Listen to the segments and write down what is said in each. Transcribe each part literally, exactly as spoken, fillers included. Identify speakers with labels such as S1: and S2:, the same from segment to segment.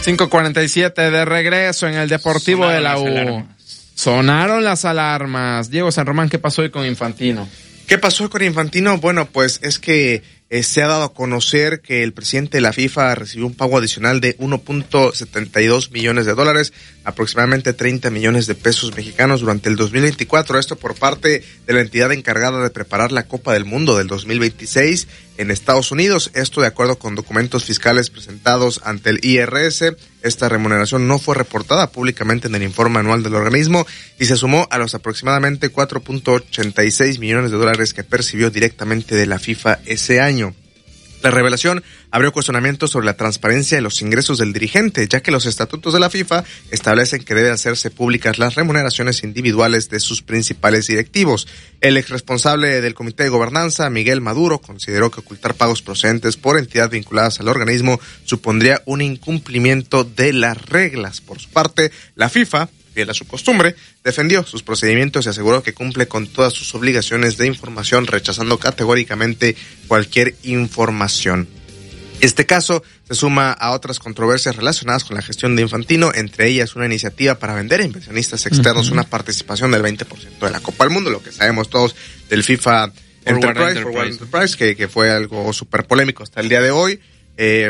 S1: cinco cuarenta y siete de regreso en el Deportivo de la U. Sonaron las alarmas. Diego San Román, ¿qué pasó hoy con Infantino?
S2: ¿Qué pasó con Infantino? Bueno, pues es que eh, se ha dado a conocer que el presidente de la FIFA recibió un pago adicional de uno punto setenta y dos millones de dólares, aproximadamente treinta millones de pesos mexicanos durante el dos mil veinticuatro. Esto por parte de la entidad encargada de preparar la Copa del Mundo del dos mil veintiséis en Estados Unidos. Esto de acuerdo con documentos fiscales presentados ante el I R S. Esta remuneración no fue reportada públicamente en el informe anual del organismo y se sumó a los aproximadamente cuatro punto ochenta y seis millones de dólares que percibió directamente de la FIFA ese año. La revelación abrió cuestionamientos sobre la transparencia de los ingresos del dirigente, ya que los estatutos de la FIFA establecen que deben hacerse públicas las remuneraciones individuales de sus principales directivos. El exresponsable del Comité de Gobernanza, Miguel Maduro, consideró que ocultar pagos procedentes por entidades vinculadas al organismo supondría un incumplimiento de las reglas. Por su parte, la FIFA, fiel a su costumbre, defendió sus procedimientos y aseguró que cumple con todas sus obligaciones de información, rechazando categóricamente cualquier información. Este caso se suma a otras controversias relacionadas con la gestión de Infantino, entre ellas una iniciativa para vender a inversionistas externos uh-huh. una participación del veinte por ciento de la Copa del Mundo, lo que sabemos todos del FIFA Enterprise, Enterprise. Forward Enterprise, que, que fue algo súper polémico hasta el día de hoy. Eh,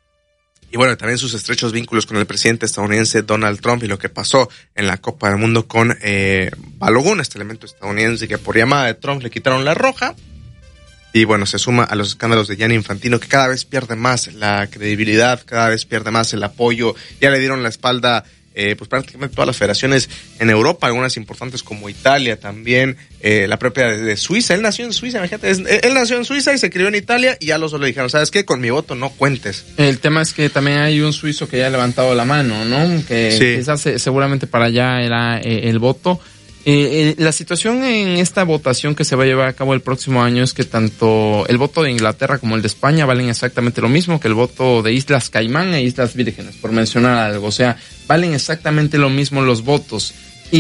S2: Y bueno, también sus estrechos vínculos con el presidente estadounidense Donald Trump y lo que pasó en la Copa del Mundo con eh, Balogun, este elemento estadounidense que por llamada de Trump le quitaron la roja. Y bueno, se suma a los escándalos de Gianni Infantino, que cada vez pierde más la credibilidad, cada vez pierde más el apoyo. Ya le dieron la espalda eh, pues prácticamente todas las federaciones en Europa, algunas importantes como Italia también, eh, la propia de, de Suiza. Él nació en Suiza, imagínate, es, él nació en Suiza y se crió en Italia y ya los le dijeron, ¿sabes qué? Con mi voto no cuentes.
S1: El tema es que también hay un suizo que ya ha levantado la mano, ¿no? Que sí. Quizás seguramente para allá era eh, el voto. Eh, eh, la situación en esta votación que se va a llevar a cabo el próximo año es que tanto el voto de Inglaterra como el de España valen exactamente lo mismo que el voto de Islas Caimán e Islas Vírgenes, por mencionar algo. O sea, valen exactamente lo mismo los votos.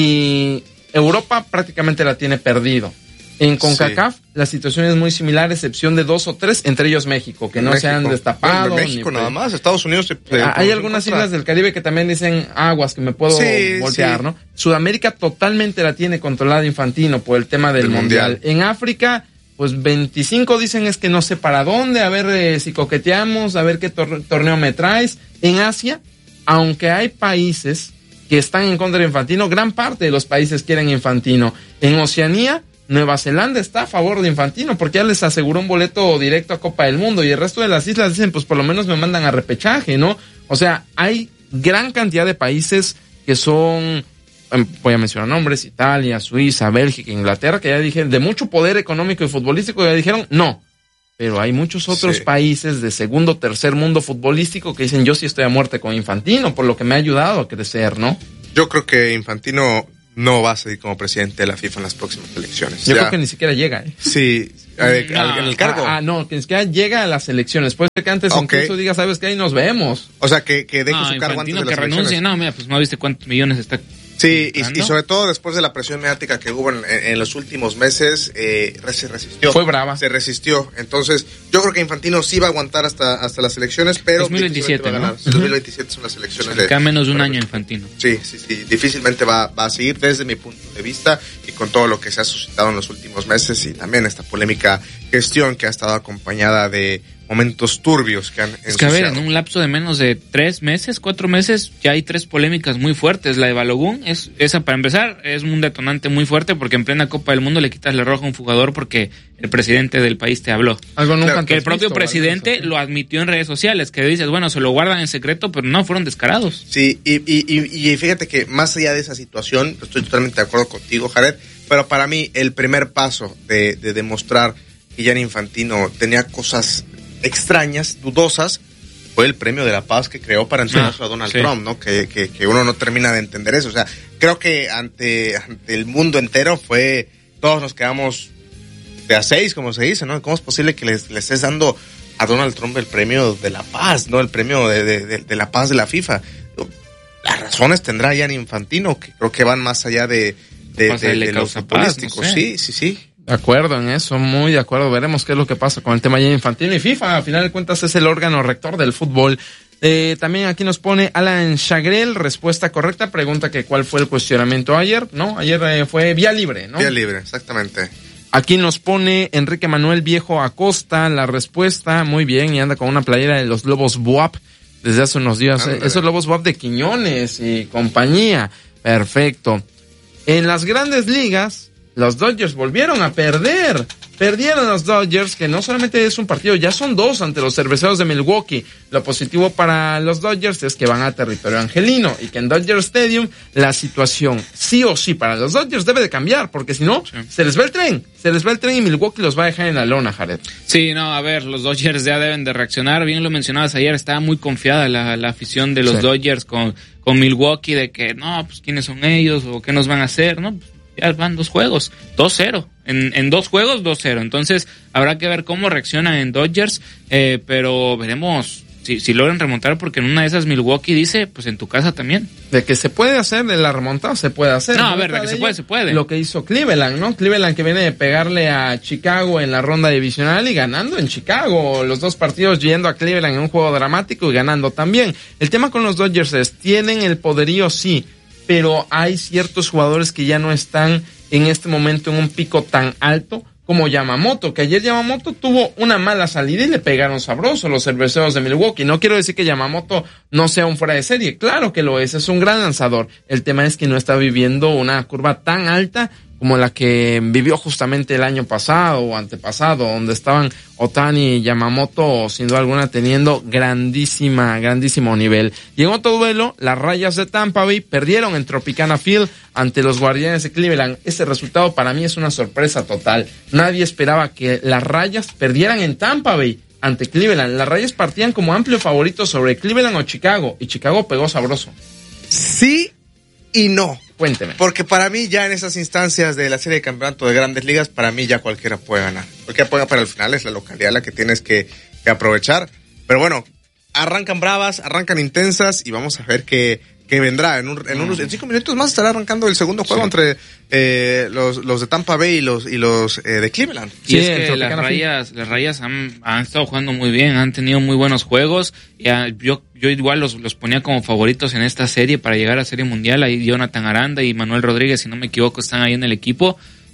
S1: Y Europa prácticamente la tiene perdido. En CONCACAF sí. La situación es muy similar, excepción de dos o tres, entre ellos México, que no México. se han destapado.
S2: Bueno, México ni nada más, Estados Unidos. Se,
S1: se, hay algunas islas del Caribe que también dicen aguas que me puedo sí, voltear, sí. ¿no? Sudamérica totalmente la tiene controlada Infantino por el tema del, del mundial. mundial. En África, pues veinticinco dicen es que no sé para dónde, a ver eh, si coqueteamos, a ver qué tor- torneo me traes. En Asia, aunque hay países que están en contra de Infantino, gran parte de los países quieren Infantino. En Oceanía, Nueva Zelanda está a favor de Infantino porque ya les aseguró un boleto directo a Copa del Mundo y el resto de las islas dicen, pues por lo menos me mandan a repechaje, ¿no? O sea, hay gran cantidad de países que son, voy a mencionar nombres, Italia, Suiza, Bélgica, Inglaterra, que ya dijeron, de mucho poder económico y futbolístico, ya dijeron, no. Pero hay muchos otros sí. países de segundo, tercer mundo futbolístico que dicen, yo sí estoy a muerte con Infantino, por lo que me ha ayudado a crecer, ¿no?
S2: Yo creo que Infantino no va a seguir como presidente de la FIFA en las próximas elecciones.
S1: Yo
S2: ya.
S1: creo que ni siquiera llega, ¿eh?
S2: Sí, eh, no, en el cargo.
S1: Ah, ah, no, que ni siquiera llega a las elecciones. Puede ser que antes okay. incluso diga, ¿sabes qué? Ahí nos vemos.
S2: O sea, que, que deje
S3: no,
S2: su cargo antes de las
S3: que renuncie.
S2: elecciones.
S3: No, mira, pues no viste cuántos millones está...
S2: Sí, y, y sobre todo después de la presión mediática que hubo en, en los últimos meses, eh, se resistió.
S1: Fue brava.
S2: Se resistió. Entonces, yo creo que Infantino sí va a aguantar hasta hasta las elecciones, pero...
S3: dos mil veintisiete,
S2: va a ganar.
S3: ¿no?
S2: Sí, dos mil veintisiete son las elecciones.
S3: O sea, queda menos de un año Infantino.
S2: Sí, sí, sí. Difícilmente va, va a seguir desde mi punto de vista y con todo lo que se ha suscitado en los últimos meses y también esta polémica gestión que ha estado acompañada de momentos turbios que han ensuciado.
S3: Es que a ver, en un lapso de menos de tres meses, cuatro meses, ya hay tres polémicas muy fuertes. La de Balogun, es, esa para empezar, es un detonante muy fuerte porque en plena Copa del Mundo le quitas la roja a un jugador porque el presidente del país te habló.
S1: Algo nunca
S3: claro, que el propio
S1: visto,
S3: presidente ¿vale? Lo admitió en redes sociales, que dices, bueno, se lo guardan en secreto, pero no, fueron descarados.
S2: Sí, y, y, y, y fíjate que más allá de esa situación, estoy totalmente de acuerdo contigo, Jared, pero para mí el primer paso de, de demostrar que Gianni Infantino tenía cosas extrañas, dudosas, fue el premio de la paz que creó para entregárselo ah, a Donald sí. Trump, ¿no? Que, que, que uno no termina de entender eso. O sea, creo que ante, ante el mundo entero fue, todos nos quedamos de a seis, como se dice, ¿no? ¿Cómo es posible que le les estés dando a Donald Trump el premio de la paz, ¿no? El premio de, de, de, de la paz de la FIFA. Las razones tendrá Gianni Infantino, que creo que van más allá de, de, de, de, de los futbolísticos. No sé. Sí, sí, sí.
S1: De acuerdo en eso, muy de acuerdo. Veremos qué es lo que pasa con el tema ya Infantino y FIFA. A final de cuentas es el órgano rector del fútbol. Eh, también aquí nos pone Alan Chagrel, respuesta correcta, pregunta que cuál fue el cuestionamiento ayer, ¿no? Ayer eh, fue vía libre, ¿no?
S2: Vía libre, exactamente.
S1: Aquí nos pone Enrique Manuel Viejo Acosta, la respuesta, muy bien, y anda con una playera de los Lobos B U A P desde hace unos días, eh, esos Lobos B U A P de Quiñones y compañía, perfecto. En las grandes ligas, los Dodgers volvieron a perder. Perdieron los Dodgers, que no solamente es un partido, ya son dos ante los Cerveceros de Milwaukee. Lo positivo para los Dodgers es que van a territorio angelino y que en Dodger Stadium la situación sí o sí para los Dodgers debe de cambiar, porque si no, sí. se les va el tren, se les va el tren y Milwaukee los va a dejar en la lona, Jared.
S3: Sí, no, a ver, los Dodgers ya deben de reaccionar. Bien lo mencionabas ayer, estaba muy confiada la, la afición de los sí. Dodgers con, con Milwaukee de que, no, pues quiénes son ellos o qué nos van a hacer, ¿no? Ya van dos juegos, dos cero. En, en dos juegos, dos cero. Entonces, habrá que ver cómo reaccionan en Dodgers, eh, pero veremos si, si logran remontar, porque en una de esas Milwaukee dice, pues en tu casa también.
S1: De que se puede hacer, de la remontada se puede hacer.
S3: No, a ver, de que se puede, se puede.
S1: Lo que hizo Cleveland, ¿no? Cleveland que viene de pegarle a Chicago en la ronda divisional y ganando en Chicago. Los dos partidos yendo a Cleveland en un juego dramático y ganando también. El tema con los Dodgers es, tienen el poderío, sí, pero hay ciertos jugadores que ya no están en este momento en un pico tan alto como Yamamoto, que ayer Yamamoto tuvo una mala salida y le pegaron sabroso los Cerveceros de Milwaukee. No quiero decir que Yamamoto no sea un fuera de serie, claro que lo es, es un gran lanzador. El tema es que no está viviendo una curva tan alta como la que vivió justamente el año pasado o antepasado, donde estaban Ohtani y Yamamoto, sin duda alguna, teniendo grandísima, grandísimo nivel. Y en otro duelo, las Rayas de Tampa Bay perdieron en Tropicana Field ante los Guardianes de Cleveland. Ese resultado para mí es una sorpresa total. Nadie esperaba que las Rayas perdieran en Tampa Bay ante Cleveland. Las Rayas partían como amplio favorito sobre Cleveland o Chicago, y Chicago pegó sabroso.
S2: Sí y no.
S1: Cuénteme.
S2: Porque para mí ya en esas instancias de la serie de campeonato de Grandes Ligas, para mí ya cualquiera puede ganar. Cualquiera puede ganar, para el final es la localidad la que tienes que, que aprovechar. Pero bueno, arrancan bravas, arrancan intensas y vamos a ver qué, qué vendrá. En, un, en unos en cinco minutos más estará arrancando el segundo juego sí. entre eh, los, los de Tampa Bay y los, y los eh, de Cleveland.
S3: Y sí, es que las Rayas, las Rayas han, han estado jugando muy bien, han tenido muy buenos juegos. Ya, yo Yo igual los, los ponía como favoritos en esta serie para llegar a Serie Mundial. Ahí Jonathan Aranda y Manuel Rodríguez, si no me equivoco, están ahí en el equipo.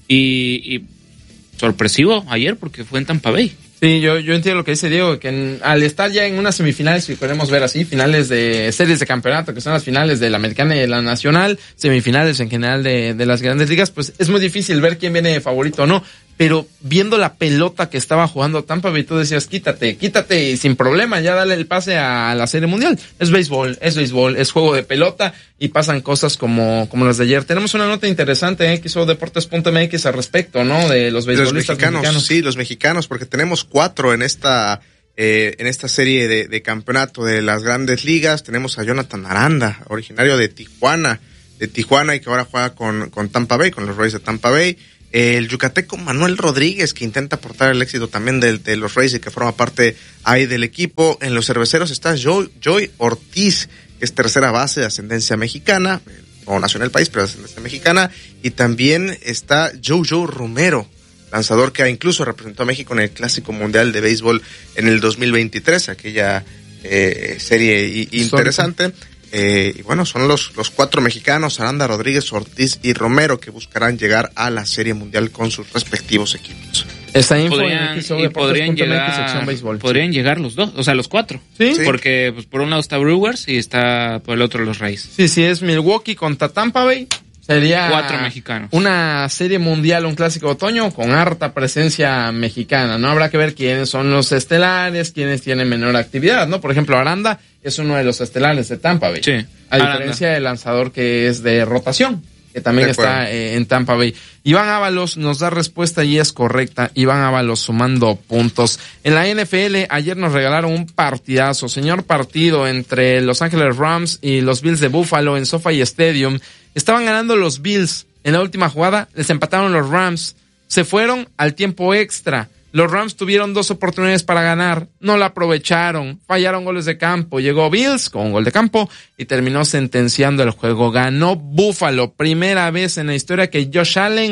S3: Y, y sorpresivo ayer porque fue en Tampa Bay.
S1: Sí, yo, yo entiendo lo que dice Diego, que en, al estar ya en unas semifinales, si podemos ver así, finales de series de campeonato, que son las finales de la Americana y de la Nacional, semifinales en general de, de las Grandes Ligas, pues es muy difícil ver quién viene de favorito o no. Pero viendo la pelota que estaba jugando Tampa Bay, tú decías, quítate, quítate y sin problema, ya dale el pase a la Serie Mundial. Es béisbol, es béisbol, es juego de pelota y pasan cosas como, como las de ayer. Tenemos una nota interesante eh, que hizo Deportes punto M X al respecto, ¿no? De los beisbolistas
S2: los mexicanos, mexicanos. Sí, los mexicanos, porque tenemos cuatro en esta eh, en esta serie de, de campeonato de las Grandes Ligas. Tenemos a Jonathan Aranda, originario de Tijuana, de Tijuana y que ahora juega con, con Tampa Bay, con los Rays de Tampa Bay. El yucateco Manuel Rodríguez, que intenta aportar el éxito también de, de los Rays y que forma parte ahí del equipo. En los Cerveceros está Joy, Joy Ortiz, que es tercera base de ascendencia mexicana, o nació en el país, pero de ascendencia mexicana. Y también está Jojo Romero, lanzador que incluso representó a México en el Clásico Mundial de Béisbol en el dos mil veintitrés, aquella eh, serie i, interesante. Eh, y bueno, son los, los cuatro mexicanos, Aranda, Rodríguez, Ortiz y Romero, que buscarán llegar a la Serie Mundial con sus respectivos equipos.
S1: Esta info
S3: podrían, y podrían llegar, podrían llegar los dos, o sea, los cuatro. Sí. Porque pues, por un lado está Brewers y está por el otro los Rays.
S1: Sí, sí, es Milwaukee contra Tampa Bay. Sería
S3: cuatro mexicanos.
S1: Una serie mundial, un clásico de otoño con harta presencia mexicana, ¿no? Habrá que ver quiénes son los estelares, quiénes tienen menor actividad, ¿no? Por ejemplo, Aranda es uno de los estelares de Tampa Bay.
S3: Sí.
S1: A Aranda. Diferencia del lanzador que es de rotación, que también está eh, en Tampa Bay. Iván Ábalos nos da respuesta y es correcta. Iván Ábalos sumando puntos. En la N F L, ayer nos regalaron un partidazo, señor partido entre Los Ángeles Rams y los Bills de Buffalo en SoFi Stadium. Estaban ganando los Bills. En la última jugada les empataron los Rams. Se fueron al tiempo extra. Los Rams tuvieron dos oportunidades para ganar. No la aprovecharon. Fallaron goles de campo. Llegó Bills con un gol de campo y terminó sentenciando el juego. Ganó Buffalo. Primera vez en la historia que Josh Allen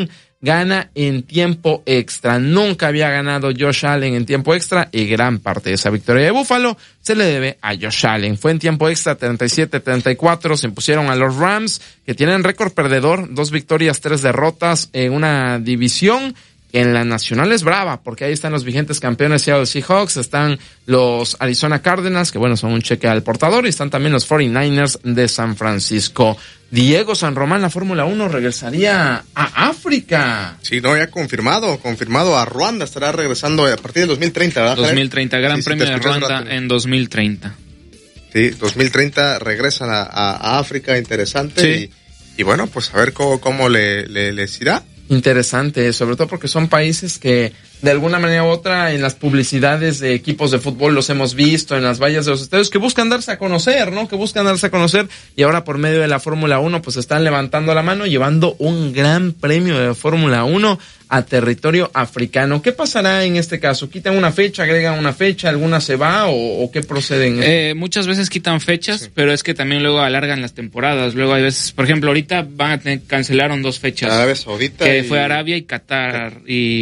S1: gana en tiempo extra. Nunca había ganado Josh Allen en tiempo extra y gran parte de esa victoria de Buffalo se le debe a Josh Allen. Fue en tiempo extra treinta y siete a treinta y cuatro, se impusieron a los Rams, que tienen récord perdedor, dos victorias, tres derrotas en una división. En la nacional es brava, porque ahí están los vigentes campeones Seattle Seahawks, están los Arizona Cardinals, que bueno, son un cheque al portador, y están también los cuarenta y nueve ers de San Francisco. Diego San Román, la Fórmula uno regresaría a África.
S2: Sí, no, ya confirmado, confirmado a Ruanda, estará regresando a partir del dos mil treinta, ¿verdad?
S3: dos mil treinta, Gran sí, Premio sí, de Ruanda en dos mil treinta.
S2: Sí, dos mil treinta regresan a, a, a África, interesante, sí. y, y bueno, pues a ver cómo, cómo le, le, les irá.
S1: Interesante, sobre todo porque son países que de alguna manera u otra en las publicidades de equipos de fútbol los hemos visto, en las vallas de los estadios, que buscan darse a conocer, ¿no? Que buscan darse a conocer, y ahora por medio de la Fórmula uno pues están levantando la mano, llevando un gran premio de Fórmula uno a territorio africano. ¿Qué pasará en este caso? ¿Quitan una fecha, agregan una fecha, alguna se va o, o qué procede en
S3: eh, esto? Muchas veces quitan fechas, sí. pero es que también luego alargan las temporadas. Luego hay veces, por ejemplo, ahorita van a tener, cancelaron dos fechas.
S2: Arabia Saudita
S3: que
S2: y...
S3: fue Arabia y Qatar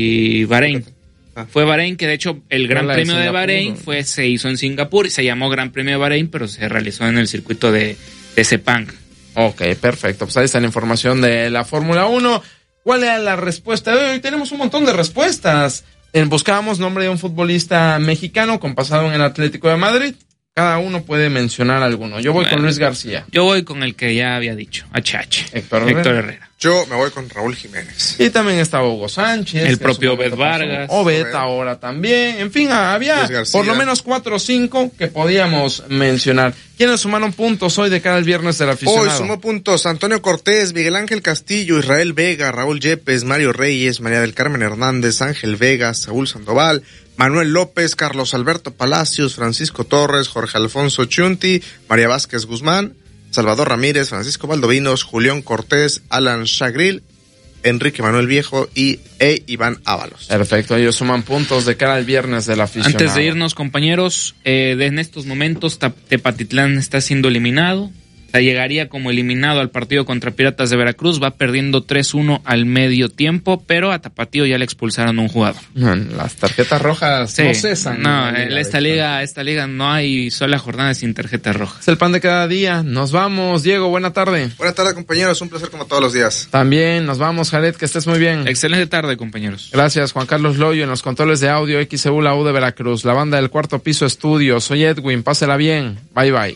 S3: y Bahrein. Ah. Fue Bahrein, que de hecho el Gran no Premio de, de Bahrein fue, se hizo en Singapur y se llamó Gran Premio de Bahrein, pero se realizó en el circuito de, de Sepang.
S1: Ok, perfecto. Pues ahí está la información de la Fórmula uno. ¿Cuál era la respuesta? Hoy tenemos un montón de respuestas. Eh, buscábamos nombre de un futbolista mexicano con pasado en el Atlético de Madrid. Cada uno puede mencionar alguno. Yo voy bueno, con Luis García.
S3: Yo voy con el que ya había dicho, H H.
S1: Héctor Herrera.
S3: Héctor Herrera.
S2: Yo me voy con Raúl Jiménez.
S1: Y también estaba Hugo Sánchez.
S3: El propio Obed Vargas.
S1: Obed ahora también. En fin, había por lo menos cuatro o cinco que podíamos mencionar. ¿Quiénes sumaron puntos hoy de cara al viernes del aficionado?
S2: Hoy sumó puntos Antonio Cortés, Miguel Ángel Castillo, Israel Vega, Raúl Yepes, Mario Reyes, María del Carmen Hernández, Ángel Vega, Saúl Sandoval, Manuel López, Carlos Alberto Palacios, Francisco Torres, Jorge Alfonso Chunti, María Vázquez Guzmán, Salvador Ramírez, Francisco Valdovinos, Julián Cortés, Alan Shagril, Enrique Manuel Viejo y e Iván Ábalos.
S1: Perfecto, ellos suman puntos de cara al viernes del aficionado.
S3: Antes de irnos, compañeros, eh, en estos momentos Tepatitlán está siendo eliminado. O sea, llegaría como eliminado al partido contra Piratas de Veracruz, va perdiendo tres uno al medio tiempo, pero a Tapatío ya le expulsaron a un jugador.
S1: Las tarjetas rojas sí, no cesan.
S3: No, en esta liga, esta liga no hay sola jornada sin tarjetas rojas.
S1: Es el pan de cada día. Nos vamos, Diego, buena tarde.
S2: Buena tarde, compañeros, un placer como todos los días.
S1: También nos vamos, Jared, que estés muy bien.
S3: Excelente tarde, compañeros.
S1: Gracias, Juan Carlos Loyo en los controles de audio, X C U, la U de Veracruz, la banda del Cuarto Piso Estudio. Soy Edwin, pásela bien. Bye, bye.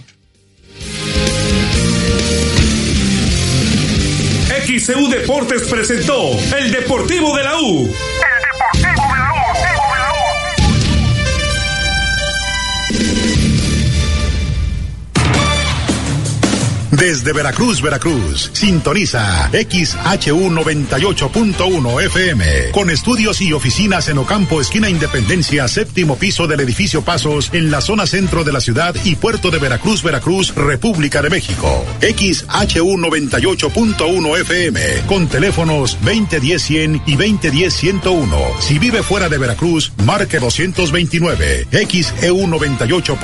S4: X C U Deportes presentó El Deportivo de la U. El Deportivo de la U. Desde Veracruz, Veracruz, sintoniza X H U noventa y ocho punto uno F M, con estudios y oficinas en Ocampo, esquina Independencia, séptimo piso del edificio Pasos, en la zona centro de la ciudad y puerto de Veracruz, Veracruz, República de México. X H U noventa y ocho punto uno F M, con teléfonos veinte diez cien y veinte diez ciento uno. Si vive fuera de Veracruz, marque doscientos veintinueve. X E U noventa y ocho.